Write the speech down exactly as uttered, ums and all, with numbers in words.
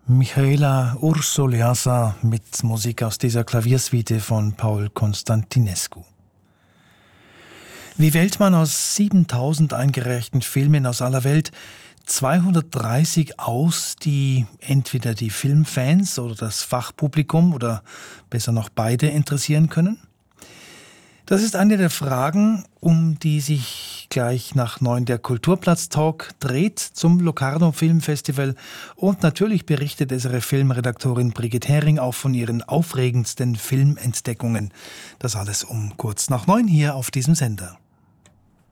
Mihaela Ursoleasa mit Musik aus dieser Klaviersuite von Paul Constantinescu. Wie wählt man aus siebentausend eingereichten Filmen aus aller Welt zweihundertdreißig aus, die entweder die Filmfans oder das Fachpublikum oder besser noch beide interessieren können? Das ist eine der Fragen, um die sich gleich nach neun der Kulturplatz-Talk dreht zum Locarno Filmfestival. Und natürlich berichtet S R F-Filmredaktorin Brigitte Hering auch von ihren aufregendsten Filmentdeckungen. Das alles um kurz nach neun hier auf diesem Sender.